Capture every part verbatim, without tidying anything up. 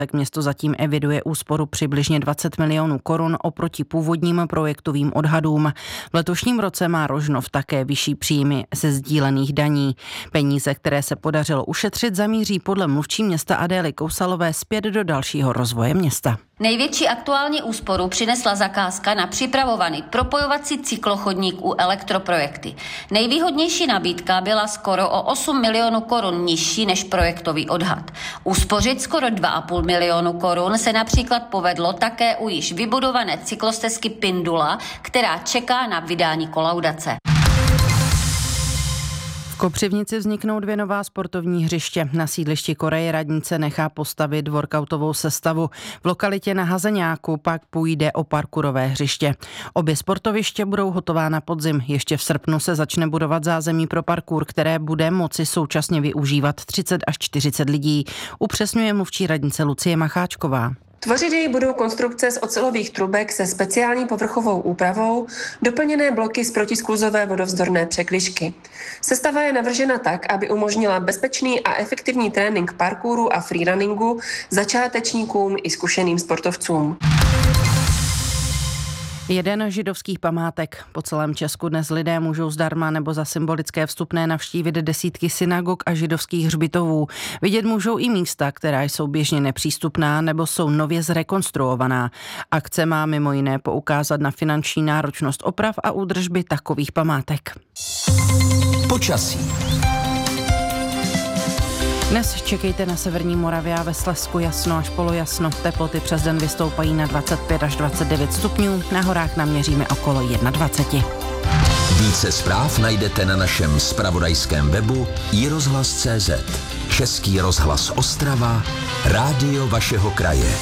Tak město zatím eviduje úsporu přibližně dvacet milionů korun oproti původním projektovým odhadům. V letošním roce má Rožnov také vyšší příjmy ze sdílených daní. Peníze, které se podařilo ušetřit, zamíří podle mluvčí města Adély Kousalové zpět do dalšího rozvoje města. Největší aktuální úsporu přinesla zakázka na připravovaný propojovací cyklochodník u elektroprojekty. Nejvýhodnější nabídka byla skoro o osm milionů korun nižší než projektový odhad. Uspořit skoro dva a půl milionu korun se například povedlo také u již vybudované cyklostezky Pindula, která čeká na vydání kolaudace. V Kopřivnici vzniknou dvě nová sportovní hřiště. Na sídlišti Koreje radnice nechá postavit workoutovou sestavu. V lokalitě na Hazeňáku pak půjde o parkourové hřiště. Obě sportoviště budou hotová na podzim. Ještě v srpnu se začne budovat zázemí pro parkour, které bude moci současně využívat třicet až čtyřicet lidí. Upřesňuje mluvčí radnice Lucie Macháčková. Tvořit jej budou konstrukce z ocelových trubek se speciální povrchovou úpravou, doplněné bloky z protiskluzové vodovzdorné překližky. Sestava je navržena tak, aby umožnila bezpečný a efektivní trénink parkouru a freerunningu začátečníkům i zkušeným sportovcům. Jeden židovských památek. Po celém Česku dnes lidé můžou zdarma nebo za symbolické vstupné navštívit desítky synagog a židovských hřbitovů. Vidět můžou i místa, která jsou běžně nepřístupná nebo jsou nově zrekonstruovaná. Akce má mimo jiné poukázat na finanční náročnost oprav a údržby takových památek. Počasí. Dnes čekejte na severní Moravě a ve Slezsku jasno až polojasno. Teploty přes den vystoupají na dvacet pět až dvacet devět stupňů, na horách naměříme okolo dvacet jedna. Více zpráv najdete na našem zpravodajském webu i rozhlas tečka cé zet. Český rozhlas Ostrava, rádio vašeho kraje.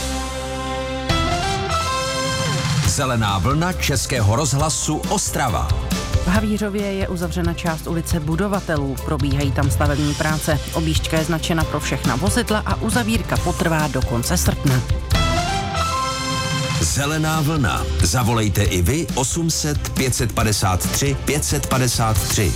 Zelená vlna Českého rozhlasu Ostrava. V Havířově je uzavřena část ulice Budovatelů, probíhají tam stavební práce. Objížďka je značena pro všechna vozidla a uzavírka potrvá do konce srpna. Zelená vlna. Zavolejte i vy osm set pět padesát tři pět padesát tři.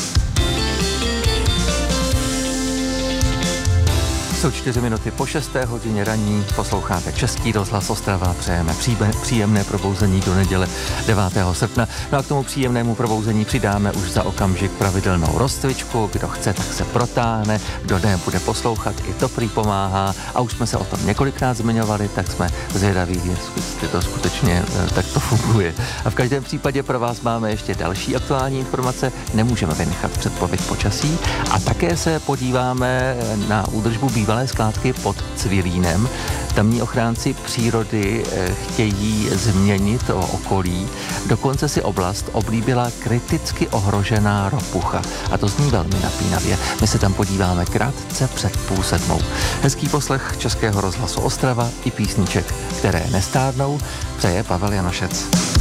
Jsou čtyři minuty po šesté hodině ranní, posloucháte Český rozhlas Ostrava, přejeme příjemné probouzení do neděle devátého srpna. No a k tomu příjemnému probouzení přidáme už za okamžik pravidelnou rozcvičku, kdo chce, tak se protáhne, kdo ne, bude poslouchat, i to prý pomáhá a už jsme se o tom několikrát zmiňovali, tak jsme zvědaví, jestli to skutečně tak to funguje. A v každém případě pro vás máme ještě další aktuální informace, nemůžeme vynechat předpověď počasí a také se podíváme na údržbu bývalé skládky pod Cvilínem. Tamní ochránci přírody chtějí změnit o okolí. Dokonce si oblast oblíbila kriticky ohrožená ropucha. A to zní velmi napínavě. My se tam podíváme krátce před půl sedmou. Hezký poslech Českého rozhlasu Ostrava i písniček, které nestárnou, přeje Pavel Janošec.